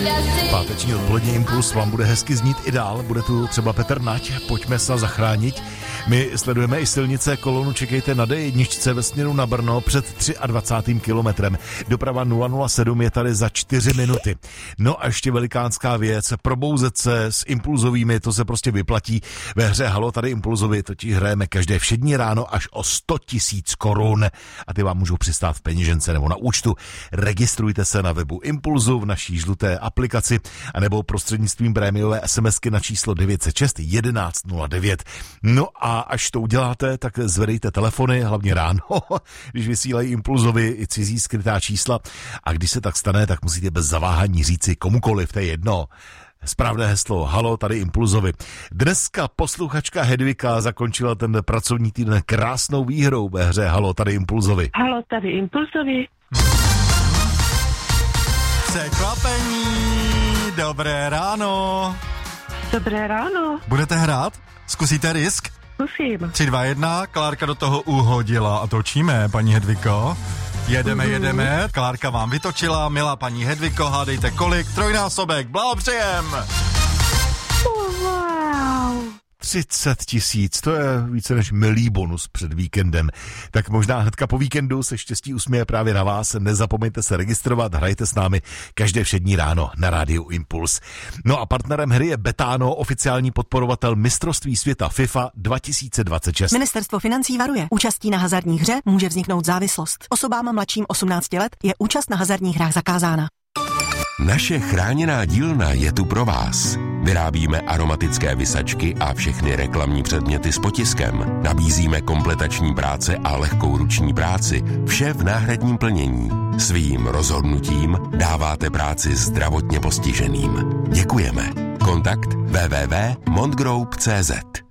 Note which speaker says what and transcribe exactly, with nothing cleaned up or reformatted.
Speaker 1: Páteční odpolední Impuls vám bude hezky znít i dál. Bude tu třeba Petr Nať, pojďme se zachránit. My sledujeme i silnice, kolonu čekejte na D jedna ve směru na Brno před dvacátým třetím kilometrem. Doprava nula nula sedm je tady za čtyři minuty. No a ještě velikánská věc, probouzet se s impulzovými, to se prostě vyplatí. Ve hře Halo tady Impulzovi totiž hrajeme každé všední ráno až o sto tisíc korun. A ty vám můžou přistát v peněžence nebo na účtu. Registrujte se na webu Impulzu v naší žluté aplikaci anebo prostřednictvím prémiové SMSky na číslo devět set šest jedenáct nula devět. No a až to uděláte, tak zvedejte telefony, hlavně ráno, když vysílají Impulzovi i cizí skrytá čísla. A když se tak stane, tak musíte bez zaváhání říci komukoliv, to je jedno. Správné heslo, halo, tady Impulzovi. Dneska posluchačka Hedvika zakončila ten pracovní týden krásnou výhrou ve hře Halo, tady Impulzovi.
Speaker 2: Halo, tady Impulzovi.
Speaker 3: Překvapení, dobré ráno.
Speaker 2: Dobré ráno.
Speaker 3: Budete hrát? Zkusíte risk?
Speaker 2: Zkusím.
Speaker 3: tři, dva, jedna, Klárka do toho uhodila a točíme, paní Hedviko. Jedeme, mm-hmm. jedeme, Klárka vám vytočila, milá paní Hedviko, hádejte kolik, trojnásobek, blahopřejem!
Speaker 2: Wow.
Speaker 1: třicet tisíc, to je více než milý bonus před víkendem. Tak možná hnedka po víkendu se štěstí usměje právě na vás. Nezapomeňte se registrovat, hrajte s námi každé všední ráno na rádiu Impuls. No a partnerem hry je Betano, oficiální podporovatel mistrovství světa FIFA dva tisíce dvacet šest.
Speaker 4: Ministerstvo financí varuje. Účastí na hazardní hře může vzniknout závislost. Osobám mladším osmnácti let je účast na hazardních hrách zakázána.
Speaker 5: Naše chráněná dílna je tu pro vás. Vyrábíme aromatické visačky a všechny reklamní předměty s potiskem. Nabízíme kompletační práce a lehkou ruční práci. Vše v náhradním plnění. Svým rozhodnutím dáváte práci zdravotně postiženým. Děkujeme. Kontakt w w w tečka montgroup tečka c z